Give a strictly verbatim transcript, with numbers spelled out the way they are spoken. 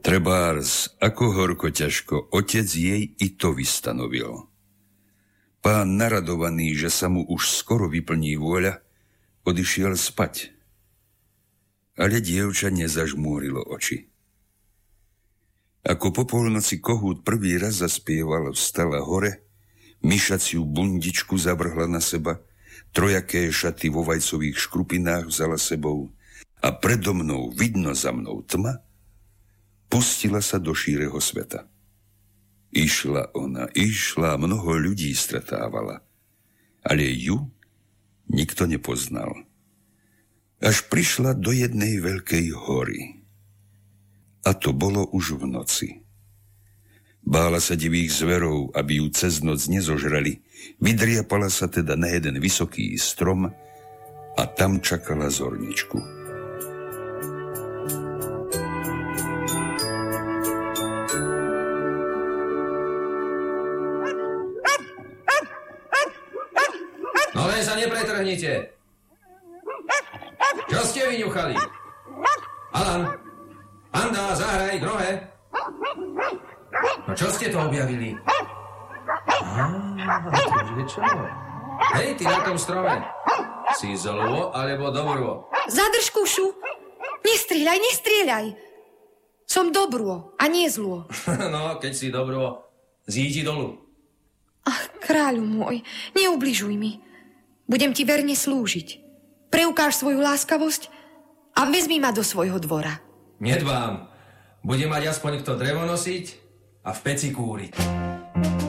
Trebárs, ako horko ťažko, otec jej i to vystanovil. Pán naradovaný, že sa mu už skoro vyplní vôľa, odišiel spať. Ale dievča nezažmúrilo oči. Ako po polnoci kohút prvý raz zaspieval, vstala hore, myšaciu bundičku zavrhla na seba, trojaké šaty vo vajcových škrupinách vzala sebou a predo mnou, vidno za mnou tma, pustila sa do šíreho sveta. Išla ona, išla, mnoho ľudí stretávala, ale ju nikto nepoznal. Až prišla do jednej veľkej hory. A to bolo už v noci. Bála sa divých zverov, aby ju cez noc nezožrali, vydriapala sa teda na jeden vysoký strom a tam čakala zorničku. No len sa nepretrhnite. Čo ste vyňuchali? Alan, Anda, zahraj, grohe. No čo ste to objavili? Á, to je čo? Hej, ty na tom strome. Si zlô alebo dobrô? Zadrž kušu. Nestrieľaj, nestrieľaj. Som dobrô a nie zlô. No, keď si dobrô, zídi dolu. Ach, kráľu môj, neubližuj mi. Budem ti verne slúžiť. Preukáž svoju láskavosť a vezmi ma do svojho dvora. Nedbám. Bude mať aspoň kto drevo nosiť a v peci kúriť.